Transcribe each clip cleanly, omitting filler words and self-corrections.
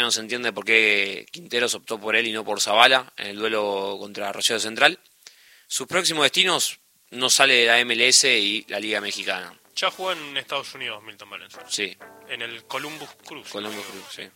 no se entiende por qué Quinteros optó por él y no por Zavala en el duelo contra Rosario Central. Sus próximos destinos no sale de la MLS y la Liga Mexicana. Ya jugó en Estados Unidos Milton Valenzuela. Sí. En el Columbus Crew. Columbus Crew, sí.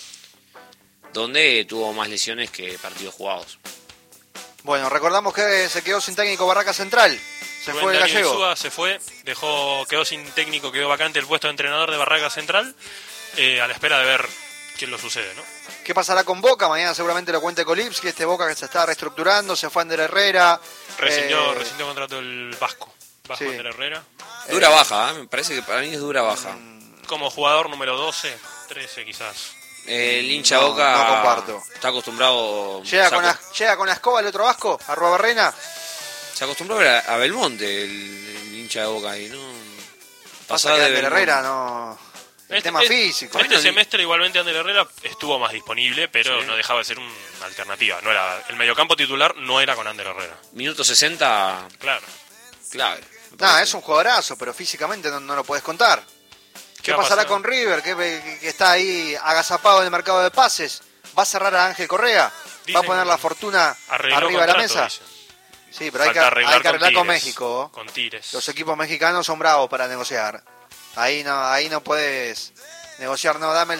Donde tuvo más lesiones que partidos jugados. Bueno, recordamos que se quedó sin técnico Barraca Central. Se Rubén fue el Darío gallego. Insúa se fue, quedó sin técnico, quedó vacante el puesto de entrenador de Barraca Central, a la espera de ver quién lo sucede, ¿no? ¿Qué pasará con Boca? Mañana seguramente lo cuente Kolipski, este Boca que se está reestructurando, se fue Ander Herrera. Rescindió contrato el Vasco Sí. Ander Herrera. Dura baja, me parece que para mí es dura baja. Como jugador número 12, 13 quizás. El hincha No, Boca no comparto. está acostumbrado. Llega con la escoba el otro Vasco, a Barrena. Se acostumbró a Belmonte, el hincha de Boca, y no. Pasa que Ander Herrera no. El tema físico. Este semestre igualmente Ander Herrera estuvo más disponible, pero Sí. no dejaba de ser una alternativa. No era el mediocampo titular no era con Ander Herrera. Minuto 60, Claro. clave. Nada, es un jugadorazo, pero físicamente no lo puedes contar. ¿Qué va a pasará pasar? con River, que está ahí agazapado en el mercado de pases? ¿Va a cerrar a Ángel Correa? ¿Va a Dicen poner la fortuna Arregló arriba de la contrato, mesa? dicen. Sí, pero hay que Falta arreglar con Tigres, México. Con Tigres. Los equipos mexicanos son bravos para negociar. Ahí no puedes negociar, no, dame el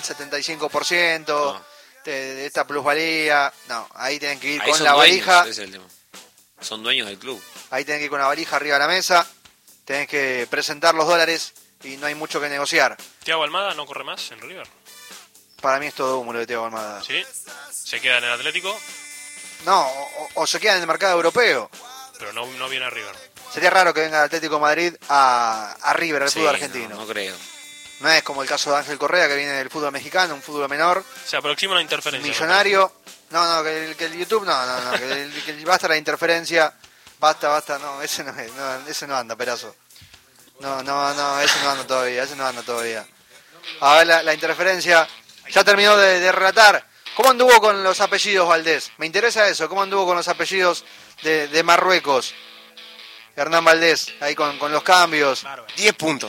75% No. de esta plusvalía. No, ahí tienen que ir Ahí con son la dueños, valija. ese es el tema. Son dueños del club. Ahí tienen que ir con la valija arriba de la mesa. Tienen que presentar los dólares y no hay mucho que negociar. Thiago Almada no corre más en River. Para mí es todo humo lo de Thiago Almada. ¿Sí? Se queda en el Atlético, No, o se queda en el mercado europeo. pero no viene a River. Sería raro que venga el Atlético de Madrid a River, al Sí, fútbol argentino. No creo. No es como el caso de Ángel Correa, que viene del fútbol mexicano, un fútbol menor, Se aproxima una interferencia. millonario. No, que el YouTube, no, que basta la interferencia. Basta, no, ese no anda, Perazo. No, ese no anda todavía. A ver, la interferencia. Ya terminó de relatar. ¿Cómo anduvo con los apellidos, Valdés? Me interesa eso. ¿Cómo anduvo con los apellidos de Marruecos? Hernán Valdés, ahí con los cambios. 10 puntos.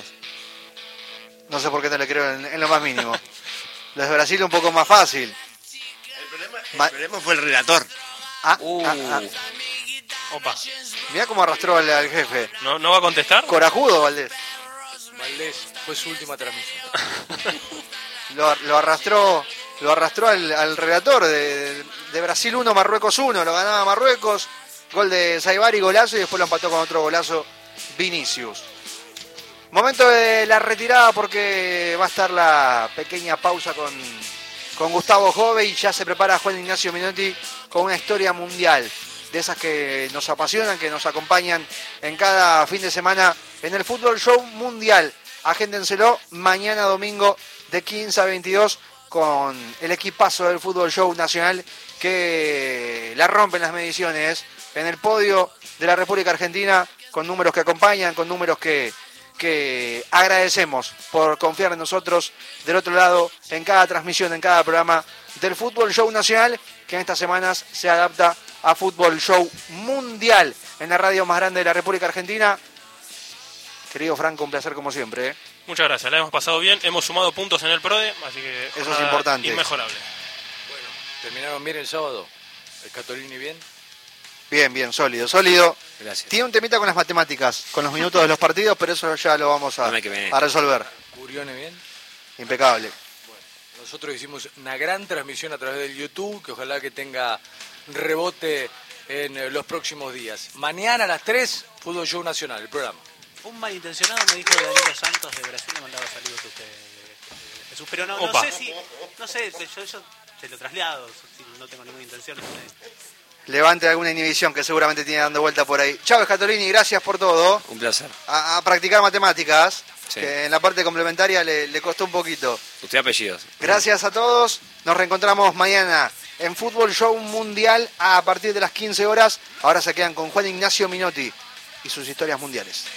No sé por qué no le creo en lo más mínimo. Los de Brasil un poco más fácil. El problema fue el relator. Opa. Mirá cómo arrastró al jefe. ¿No va a contestar? Corajudo, Valdés. Valdés, fue su última transmisión. Lo arrastró al relator de Brasil 1, Marruecos 1. Lo ganaba Marruecos. Gol de Saibari, golazo, y después lo empató con otro golazo Vinicius. Momento de la retirada porque va a estar la pequeña pausa con Gustavo Jove, y ya se prepara Juan Ignacio Minotti con una historia mundial, de esas que nos apasionan, que nos acompañan en cada fin de semana en el Fútbol Show Mundial. Agéndenselo mañana domingo de 15 a 22 con el equipazo del Fútbol Show Nacional que la rompen las mediciones en el podio de la República Argentina, con números que acompañan, con números que agradecemos por confiar en nosotros del otro lado en cada transmisión, en cada programa del Fútbol Show Nacional, que en estas semanas se adapta a Fútbol Show Mundial en la radio más grande de la República Argentina. Querido Franco, un placer como siempre, ¿eh? Muchas gracias, la hemos pasado bien, hemos sumado puntos en el PRODE, así que Eso es jornada importante. inmejorable. Bueno, terminaron bien el sábado. El Catolini bien. Bien, sólido. Gracias. Tiene un temita con las matemáticas, con los minutos de los partidos, pero eso ya lo vamos a resolver. Curione bien. Impecable. Nosotros hicimos una gran transmisión a través del YouTube, que ojalá que tenga rebote en los próximos días. Mañana a las 3, Fútbol Show Nacional, el programa. Un malintencionado me dijo que Danilo Santos de Brasil le mandaba saludos a usted, Jesús, pero no Opa. sé, yo se lo traslado, no tengo ninguna intención. Levante alguna inhibición que seguramente tiene dando vuelta por ahí. Chávez Catolini, gracias por todo. Un placer. A practicar matemáticas, Sí. que en la parte complementaria le costó un poquito. Usted apellidos. Gracias a todos. Nos reencontramos mañana en Fútbol Show Mundial a partir de las 15 horas. Ahora se quedan con Juan Ignacio Minotti y sus historias mundiales.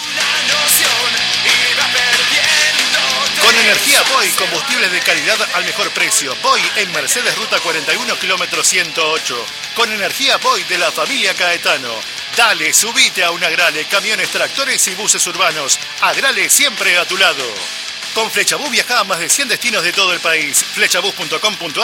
Con energía Boy, combustibles de calidad al mejor precio. Boy en Mercedes Ruta 41, kilómetro 108. Con energía Boy de la familia Caetano. Dale, subite a un Agrale, camiones, tractores y buses urbanos. Agrale siempre a tu lado. Con Flechabús viaja a más de 100 destinos de todo el país. Flechabús.com.ar